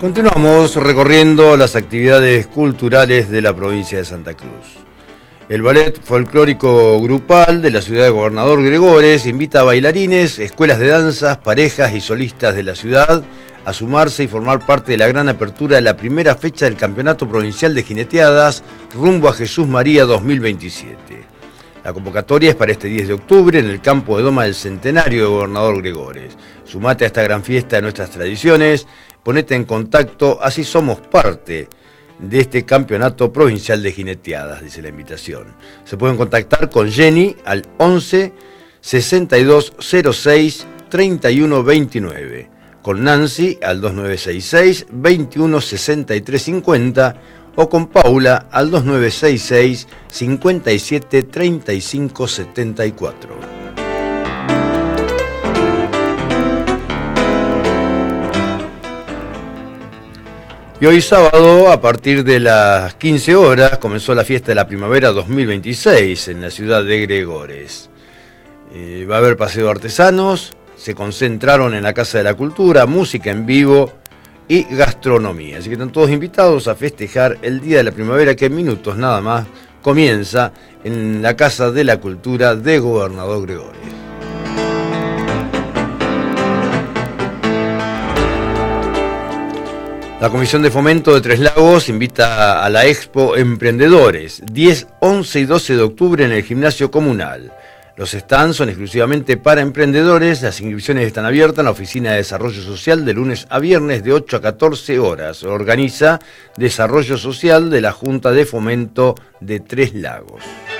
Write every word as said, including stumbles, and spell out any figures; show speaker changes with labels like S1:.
S1: Continuamos recorriendo las actividades culturales de la provincia de Santa Cruz. El ballet folclórico grupal de la ciudad de Gobernador Gregores invita a bailarines, escuelas de danzas, parejas y solistas de la ciudad a sumarse y formar parte de la gran apertura de la primera fecha del Campeonato Provincial de Jineteadas rumbo a Jesús María dos mil veintisiete. La convocatoria es para este diez de octubre en el campo de Doma del Centenario de Gobernador Gregores. Sumate a esta gran fiesta de nuestras tradiciones, ponete en contacto, así somos parte de este Campeonato Provincial de Jineteadas, dice la invitación. Se pueden contactar con Jenny al once, sesenta y dos cero seis, treinta y uno veintinueve, con Nancy al dos nueve seis seis, veintiuno sesenta y tres cincuenta o con Paula al dos nueve seis seis, cincuenta y siete treinta y cinco setenta y cuatro. Y hoy sábado, a partir de las quince horas, comenzó la fiesta de la primavera dos mil veintiséis en la ciudad de Gregores. Eh, va a haber paseo de artesanos, se concentraron en la Casa de la Cultura, música en vivo y gastronomía. Así que están todos invitados a festejar el Día de la Primavera, que en minutos nada más comienza en la Casa de la Cultura de Gobernador Gregores. La Comisión de Fomento de Tres Lagos invita a la Expo Emprendedores, diez, once y doce de octubre en el Gimnasio Comunal. Los stands son exclusivamente para emprendedores, las inscripciones están abiertas en la Oficina de Desarrollo Social de lunes a viernes de ocho a catorce horas. Organiza Desarrollo Social de la Junta de Fomento de Tres Lagos.